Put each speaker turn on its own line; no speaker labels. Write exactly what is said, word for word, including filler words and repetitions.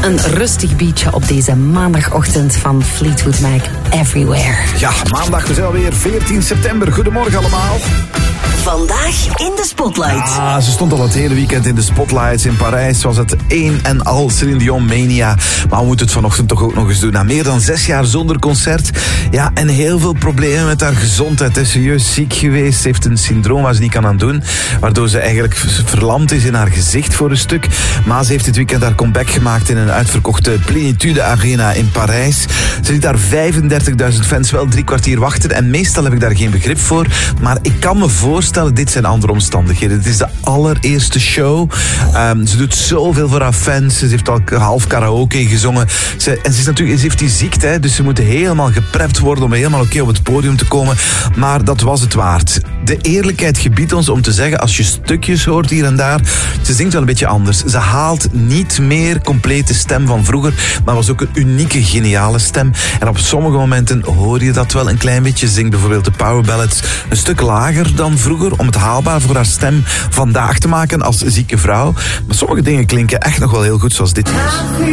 Een rustig beatje op deze maandagochtend van Fleetwood Mac, Everywhere.
Ja, maandag, we zijn alweer veertien september. Goedemorgen allemaal.
Vandaag in de Spotlight.
Ah, ze stond al het hele weekend in de spotlights. In Parijs was het een en al Céline Dion mania. Maar we moeten het vanochtend toch ook nog eens doen. Na meer dan zes jaar zonder concert. Ja, en heel veel problemen met haar gezondheid. Ze is serieus ziek geweest. Ze heeft een syndroom waar ze niet kan aan doen. Waardoor ze eigenlijk verlamd is in haar gezicht voor een stuk. Maar ze heeft dit weekend haar comeback gemaakt in een uitverkochte Plenitude Arena in Parijs. Ze liet daar vijfendertigduizend fans wel drie kwartier wachten. En meestal heb ik daar geen begrip voor. Maar ik kan me voorstellen, dit zijn andere omstandigheden. Het is de allereerste show. Um, ze doet zoveel voor haar fans. Ze heeft al half karaoke gezongen. Ze, en ze, is natuurlijk, ze heeft die ziekte, hè, dus ze moet helemaal geprept worden om helemaal oké op het podium te komen. Maar dat was het waard. De eerlijkheid gebiedt ons om te zeggen, als je stukjes hoort hier en daar, ze zingt wel een beetje anders. Ze haalt niet meer complete stem van vroeger, maar was ook een unieke, geniale stem. En op sommige momenten hoor je dat wel een klein beetje. Ze zingt bijvoorbeeld de power ballads een stuk lager dan vroeger, om het haalbaar voor haar stem vandaag te maken als zieke vrouw. Maar sommige dingen klinken echt nog wel heel goed, zoals dit hier.